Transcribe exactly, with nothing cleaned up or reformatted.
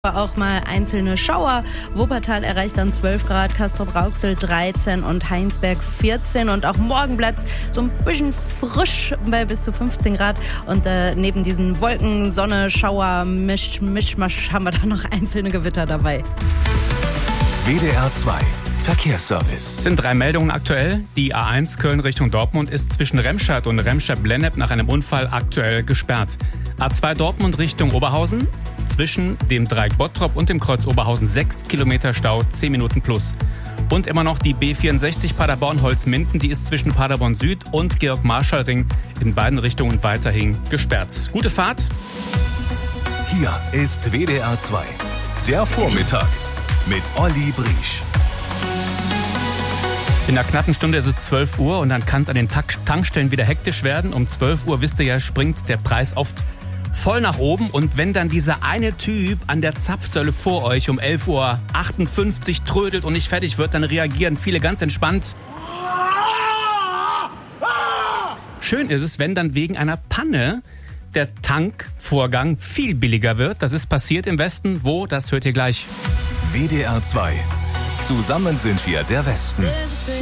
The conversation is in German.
Auch mal einzelne Schauer. Wuppertal erreicht dann zwölf Grad, Castrop-Rauxel dreizehn und Heinsberg vierzehn. Und auch morgen bleibt's so ein bisschen frisch bei bis zu fünfzehn Grad. Und äh, neben diesen Wolken, Sonne, Schauer, Misch, Mischmasch haben wir da noch einzelne Gewitter dabei. W D R zwei Verkehrsservice. Es sind drei Meldungen aktuell. Die A eins Köln Richtung Dortmund ist zwischen Remscheid und Remscheid-Bleneb nach einem Unfall aktuell gesperrt. A zwei Dortmund Richtung Oberhausen. Zwischen dem Dreieck Bottrop und dem Kreuz Oberhausen sechs Kilometer Stau, zehn Minuten plus. Und immer noch die B vierundsechzig Paderborn-Holzminden, die ist zwischen Paderborn Süd und Georg-Marschall-Ring in beiden Richtungen weiterhin gesperrt. Gute Fahrt. Hier ist W D R zwei, der Vormittag mit Olli Briesch. In einer knappen Stunde ist es zwölf Uhr und dann kann es an den Tankstellen wieder hektisch werden. Um zwölf Uhr, wisst ihr ja, springt der Preis oft voll nach oben. Und wenn dann dieser eine Typ an der Zapfsäule vor euch um elf Uhr achtundfünfzig trödelt und nicht fertig wird, dann reagieren viele ganz entspannt. Schön ist es, wenn dann wegen einer Panne der Tankvorgang viel billiger wird. Das ist passiert im Westen. Wo? Das hört ihr gleich. W D R zwei. Zusammen sind wir der Westen.